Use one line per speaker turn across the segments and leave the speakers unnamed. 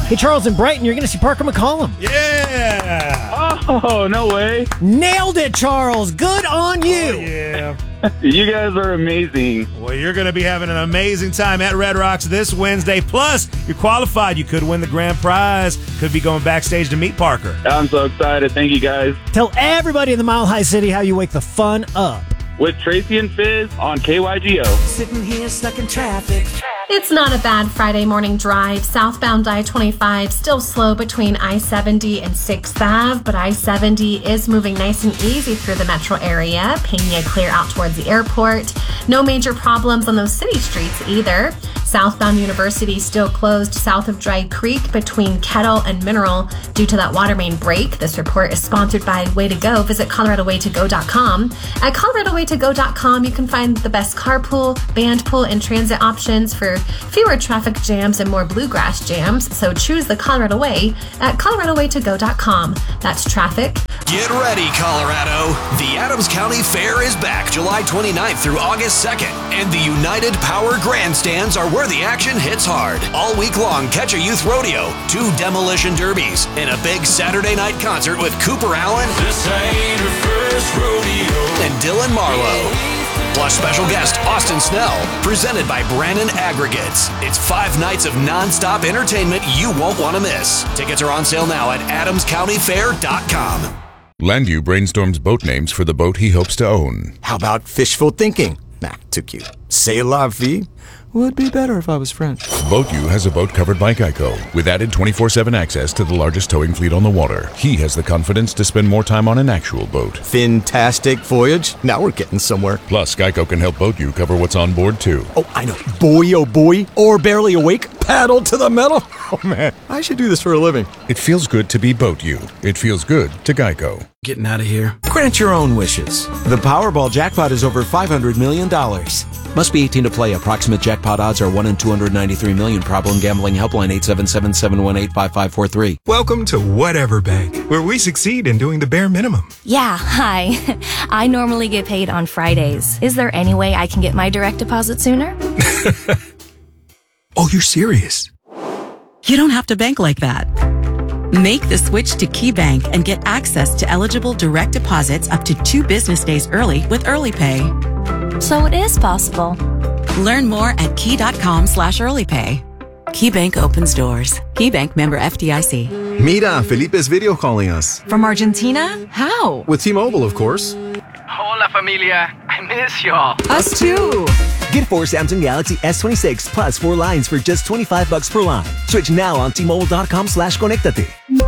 Hey, Charles and Brighton, you're going to see Parker McCollum.
Yeah!
Oh, no way.
Nailed it, Charles. Good on you.
Oh, yeah.
You guys are amazing.
Well, you're going to be having an amazing time at Red Rocks this Wednesday. Plus, you're qualified. You could win the grand prize. Could be going backstage to meet Parker.
I'm so excited. Thank you, guys.
Tell everybody in the Mile High City how you wake the fun up.
With Tracy and Fizz on KYGO.
Sitting here stuck in traffic.
It's not a bad Friday morning drive. Southbound I-25 still slow between I-70 and 6th Ave, but I-70 is moving nice and easy through the metro area. Pena clear out towards the airport. No major problems on those city streets either. Southbound University still closed south of Dry Creek between Kettle and Mineral due to that water main break. This report is sponsored by Way to Go. Visit ColoradoWayToGo.com. At ColoradoWayToGo.com, you can find the best carpool, band pool, and transit options for fewer traffic jams and more bluegrass jams. So choose the Colorado Way at ColoradoWayToGo.com. That's traffic.
Get ready, Colorado. The Adams County Fair is back July 29th through August 2nd, and the United Power Grandstands are where the action hits hard. All week long, catch a youth rodeo, 2 demolition derbies, and a big Saturday night concert with Cooper Allen
This ain't her first rodeo.
and Dylan Marlowe. Plus special guest Austin Snell, presented by Brannon Aggregates. It's 5 nights of non-stop entertainment you won't want to miss. Tickets are on sale now at adamscountyfair.com.
Landu brainstorms boat names for the boat he hopes to own.
How about fishful thinking? Nah, too cute. C'est la vie? Would be better if I was French.
BoatU has a boat covered by Geico, with added 24/7 access to the largest towing fleet on the water. He has the confidence to spend more time on an actual boat.
Fantastic voyage. Now we're getting somewhere.
Plus, Geico can help BoatU cover what's on board, too.
Oh, I know. Boy, oh boy. Or barely awake. Paddle to the metal. Oh, man. I should do this for a living.
It feels good to be BoatU. It feels good to Geico.
Getting out of here. Grant your own wishes. The Powerball jackpot is over $500 million. Must be 18 to play. Approximate jackpot odds are 1 in 293 million. Problem gambling helpline 877-718-5543.
Welcome to Whatever Bank, where we succeed in doing the bare minimum.
Yeah, hi. I normally get paid on Fridays. Is there any way I can get my direct deposit sooner?
Oh, you're serious?
You don't have to bank like that. Make the switch to KeyBank and get access to eligible direct deposits up to 2 business days early with Early Pay.
So it is possible.
Learn more at key.com/earlypay. KeyBank opens doors. KeyBank member FDIC.
Mira, Felipe's video calling us.
From Argentina? How?
With T-Mobile, of course.
Hola, familia. I miss y'all.
Us too.
Get 4 Samsung Galaxy S26 plus 4 lines for just $25 per line. Switch now on T-Mobile.com/conectate.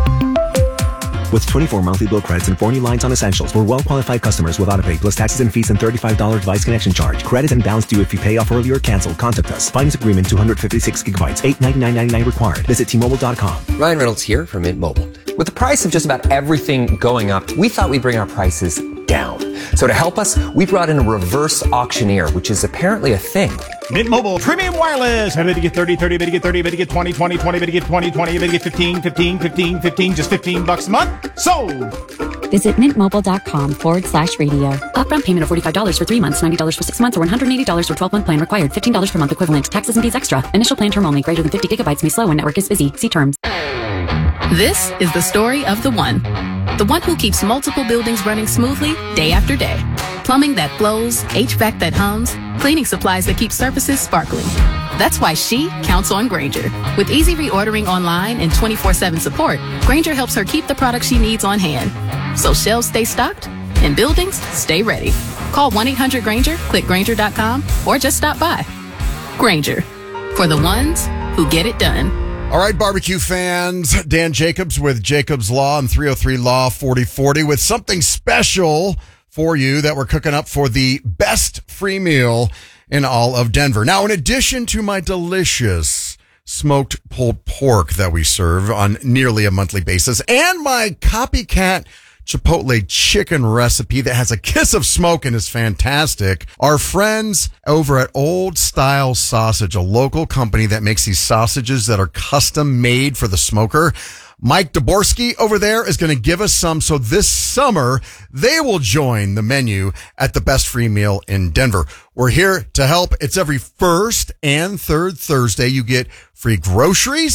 With 24 monthly bill credits and 4 new lines on essentials for well-qualified customers with autopay plus taxes and fees and $35 device connection charge. Credit and balance due if you pay off early or cancel. Contact us. Finance agreement 256 gigabytes. $899.99 required. Visit T-Mobile.com.
Ryan Reynolds here from Mint Mobile. With the price of just about everything going up, we thought we'd bring our prices down. So to help us, we brought in a reverse auctioneer, which is apparently a thing.
Mint Mobile Premium Wireless. How did you get 30, 30, better get 30, better get 20, 20, 20, better get 20, 20, better get 15, 15, 15, 15, just $15 a month? Sold!
Visit mintmobile.com/radio. Upfront payment of $45 for 3 months, $90 for 6 months, or $180 for 12-month plan required. $15 per month equivalent. Taxes and fees extra. Initial plan term only. Greater than 50 gigabytes may slow when network is busy. See terms.
This is the story of the one who keeps multiple buildings running smoothly day after day. Plumbing that flows, HVAC that hums, cleaning supplies that keep surfaces sparkling. That's why she counts on Grainger. With easy reordering online and 24/7 support, Grainger helps her keep the products she needs on hand. So shelves stay stocked and buildings stay ready. Call 1-800-GRAINGER, click Grainger.com, or just stop by. Grainger, for the ones who get it done.
All right, barbecue fans, Dan Jacobs with Jacobs Law and 303 Law 4040 with something special for you that we're cooking up for the best free meal in all of Denver. Now, in addition to my delicious smoked pulled pork that we serve on nearly a monthly basis and my copycat Chipotle chicken recipe that has a kiss of smoke and is fantastic. Our friends over at Old Style Sausage, a local company that makes these sausages that are custom made for the smoker. Mike Daborski over there is going to give us some. So this summer, they will join the menu at the best free meal in Denver. We're here to help. It's every first and third Thursday. You get free groceries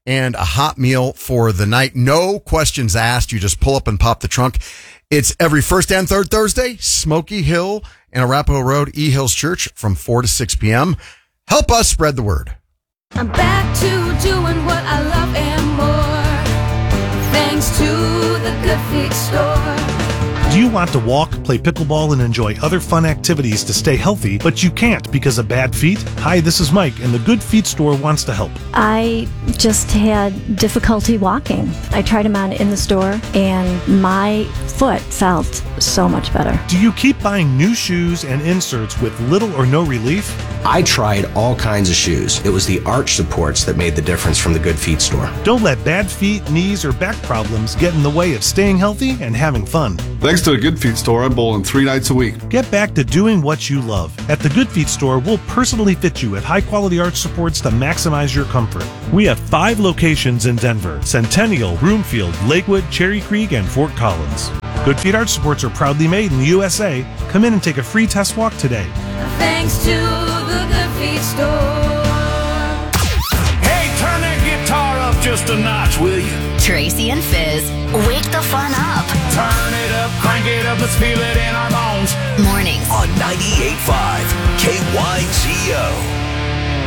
and a hot meal for the night. No questions asked. You just pull up and pop the trunk. It's every first and third Thursday, Smoky Hill and Arapahoe Road, E Hills Church from 4 to 6 p.m. Help us spread the word.
I'm back to doing what I love and more, thanks to the Good Feet store.
Do you want to walk, play pickleball, and enjoy other fun activities to stay healthy, but you can't because of bad feet? Hi, this is Mike, and the Good Feet store wants to help.
I just had difficulty walking. I tried them on in the store, and my foot felt so much better.
Do you keep buying new shoes and inserts with little or no relief?
I tried all kinds of shoes. It was the arch supports that made the difference from the Good Feet store.
Don't let bad feet, knees, or back problems get in the way of staying healthy and having fun.
Thanks to the Good Feet store, I'm bowling 3 nights a week.
Get back to doing what you love. At the Good Feet store, we'll personally fit you at high-quality arch supports to maximize your comfort. We have 5 locations in Denver: Centennial, Broomfield, Lakewood, Cherry Creek, and Fort Collins. Good Feet arch supports are proudly made in the USA. Come in and take a free test walk today.
Thanks to the Good Feet store.
Hey, turn that guitar up just a notch, will you?
Tracy and Fizz, wake the fun up.
Turn it up, crank it up, let's feel it in our bones.
Mornings
on 98.5 KYGO.